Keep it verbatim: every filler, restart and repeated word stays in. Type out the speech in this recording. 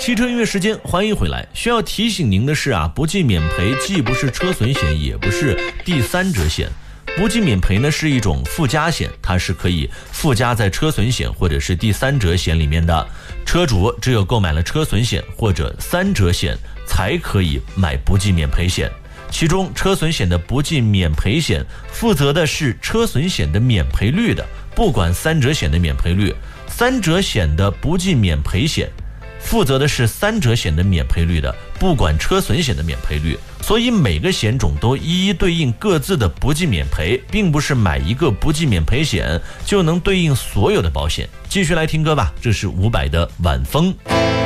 汽车音乐时间，欢迎回来。需要提醒您的是啊，不计免赔既不是车损险，也不是第三者险。不计免赔呢是一种附加险，它是可以附加在车损险或者是第三者险里面的。车主只有购买了车损险或者三者险，才可以买不计免赔险。其中车损险的不计免赔险负责的是车损险的免赔率的，不管三者险的免赔率。三者险的不计免赔险负责的是三者险的免赔率的，不管车损险的免赔率。所以每个险种都一一对应各自的不计免赔，并不是买一个不计免赔险就能对应所有的保险。继续来听歌吧，这是伍佰的晚风。